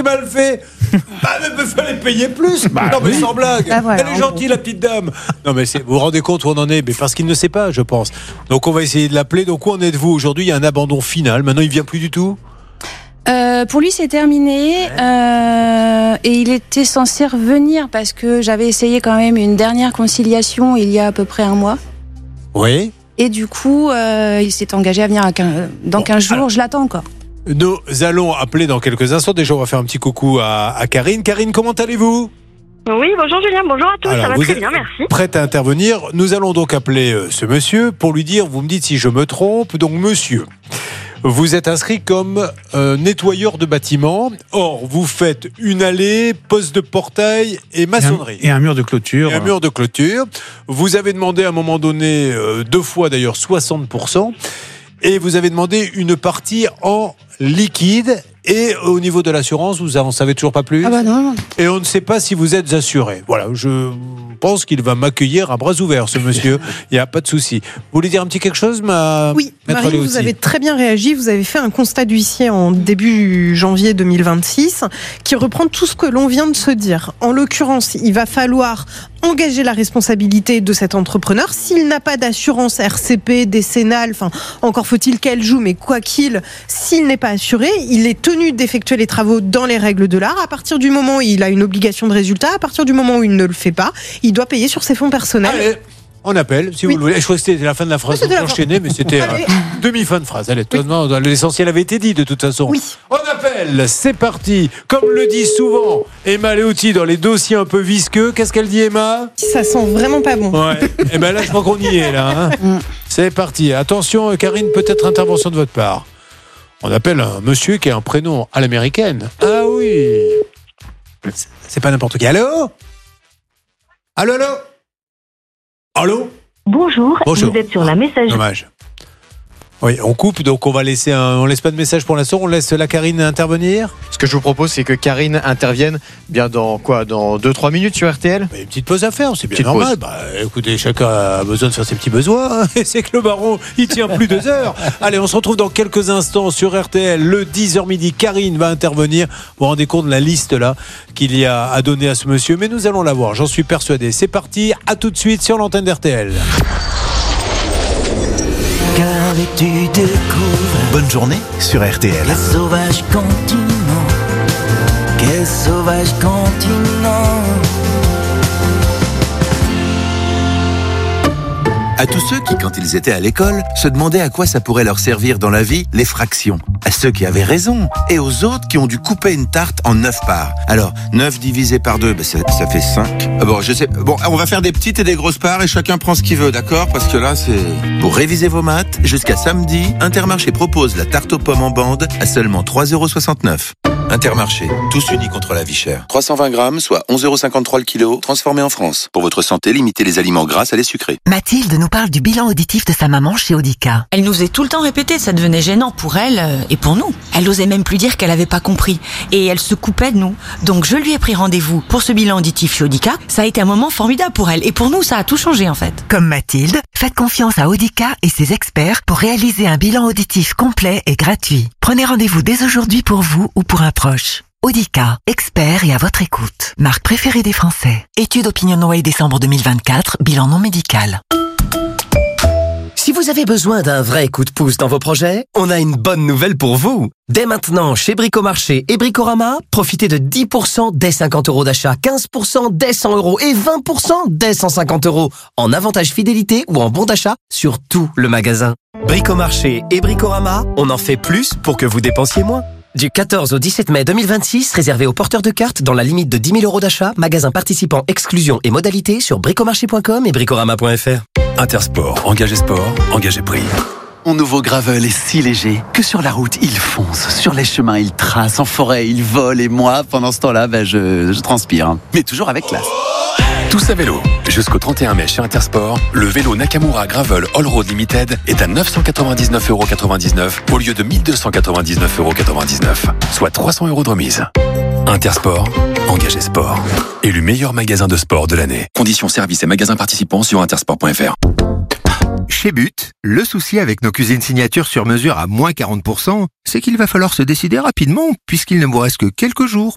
mal fait. Mais il fallait payer plus. Non, mais sans blague. Voilà, elle est gentille, la petite dame. Non, mais vous vous rendez compte où on en est? Mais parce qu'il ne sait pas, je pense. Donc, on va essayer de l'appeler. Donc, où en êtes-vous aujourd'hui? Il y a un abandon final. Maintenant, il vient plus du tout? Pour lui, c'est terminé. Et il était censé revenir parce que j'avais essayé quand même une dernière conciliation il y a à peu près un mois. Oui. Et du coup, il s'est engagé à venir dans 15 jours. Alors, je l'attends encore. Nous allons appeler dans quelques instants. Déjà, on va faire un petit coucou à Karine. Karine, comment allez-vous? Oui, bonjour Julien, bonjour à tous, alors, ça va très bien, merci. Prête à intervenir. Nous allons donc appeler ce monsieur pour lui dire, vous me dites si je me trompe, donc monsieur, vous êtes inscrit comme nettoyeur de bâtiments. Or, vous faites une allée, poste de portail et maçonnerie. Et un mur de clôture. Et un mur de clôture. Vous avez demandé à un moment donné, 2 fois d'ailleurs, 60%. Et vous avez demandé une partie en liquide. Et au niveau de l'assurance, vous n'en savez toujours pas plus. Ah bah non. Et on ne sait pas si vous êtes assuré. Voilà, je pense qu'il va m'accueillir à bras ouverts, ce monsieur. Il n'y a pas de souci. Vous voulez dire un petit quelque chose, Oui, Marie, vous avez très bien réagi. Vous avez fait un constat d'huissier en début janvier 2026 qui reprend tout ce que l'on vient de se dire. En l'occurrence, il va falloir engager la responsabilité de cet entrepreneur. S'il n'a pas d'assurance RCP, décennale, enfin, encore faut-il qu'elle joue, mais quoi qu'il, s'il n'est pas assuré, il est tenu d'effectuer les travaux dans les règles de l'art. À partir du moment où il a une obligation de résultat, à partir du moment où il ne le fait pas, il doit payer sur ses fonds personnels. Allez, on appelle, si vous le voulez. Je crois que c'était la fin de la phrase, donc enchaîné, mais c'était demi-fin de phrase. Allez, l'essentiel avait été dit de toute façon. Oui. On appelle, c'est parti. Comme le dit souvent Emma Leotti dans les dossiers un peu visqueux, qu'est-ce qu'elle dit, Emma? Ça sent vraiment pas bon. Ouais. Et bien là, je crois qu'on y est, là. Hein. C'est parti. Attention, Karine, peut-être intervention de votre part. On appelle un monsieur qui a un prénom à l'américaine. Ah oui. C'est pas n'importe qui. Allô? Allô? Allô? Bonjour, vous êtes sur la messagerie. Dommage. Oui, on coupe, donc on laisse pas de message pour l'instant, on laisse la Karine intervenir. Ce que je vous propose, c'est que Karine intervienne bien dans 2-3 minutes sur RTL. Une petite pause à faire, c'est bien normal. Écoutez, chacun a besoin de faire ses petits besoins. Et c'est que le baron, il tient plus 2 heures. Allez, on se retrouve dans quelques instants sur RTL. Le 10h midi, Karine va intervenir. Vous vous rendez compte de la liste là qu'il y a à donner à ce monsieur. Mais nous allons la voir, j'en suis persuadé. C'est parti, à tout de suite sur l'antenne d'RTL. Tu découvres. Bonne journée sur RTL. Quel sauvage continent. Quel sauvage continent. À tous ceux qui, quand ils étaient à l'école, se demandaient à quoi ça pourrait leur servir dans la vie, les fractions. À ceux qui avaient raison. Et aux autres qui ont dû couper une tarte en 9 parts. Alors, 9 divisé par 2, ça fait 5. Bon, je sais. Bon, on va faire des petites et des grosses parts et chacun prend ce qu'il veut, d'accord? Parce que là, c'est... Pour réviser vos maths, jusqu'à samedi, Intermarché propose la tarte aux pommes en bande à seulement 3,69 €. Intermarché, tous unis contre la vie chère. 320 grammes, soit 11,53 € le kilo, transformé en France. Pour votre santé, limitez les aliments gras, salés, sucrés. Mathilde nous parle du bilan auditif de sa maman chez Audica. Elle nous est tout le temps répété, ça devenait gênant pour elle et pour nous. Elle osait même plus dire qu'elle avait pas compris. Et elle se coupait de nous. Donc je lui ai pris rendez-vous pour ce bilan auditif chez Audica. Ça a été un moment formidable pour elle. Et pour nous, ça a tout changé en fait. Comme Mathilde, faites confiance à Audica et ses experts pour réaliser un bilan auditif complet et gratuit. Prenez rendez-vous dès aujourd'hui pour vous ou pour un proche. Audica, expert et à votre écoute. Marque préférée des Français. Étude OpinionWay décembre 2024, bilan non médical. Si vous avez besoin d'un vrai coup de pouce dans vos projets, on a une bonne nouvelle pour vous. Dès maintenant, chez Bricomarché et Bricorama, profitez de 10% dès 50 € d'achat, 15% dès 100 € et 20% dès 150 € en avantage fidélité ou en bon d'achat sur tout le magasin. Bricomarché et Bricorama, on en fait plus pour que vous dépensiez moins. Du 14 au 17 mai 2026, réservé aux porteurs de cartes dans la limite de 10 000 € d'achat, magasin participant, exclusion et modalités sur bricomarché.com et bricorama.fr. Intersport, engagé sport, engagé prix. Mon nouveau Gravel est si léger que sur la route, il fonce. Sur les chemins, il trace. En forêt, il vole. Et moi, pendant ce temps-là, je transpire. Mais toujours avec classe. Tous à vélo. Jusqu'au 31 mai chez Intersport, le vélo Nakamura Gravel All Road Limited est à 999,99 € au lieu de 1299,99 €, soit 300 € de remise. Intersport, engagé sport. Élu meilleur magasin de sport de l'année. Conditions services et magasins participants sur intersport.fr. Chez But, le souci avec nos cuisines signatures sur mesure à moins 40%, c'est qu'il va falloir se décider rapidement puisqu'il ne vous reste que quelques jours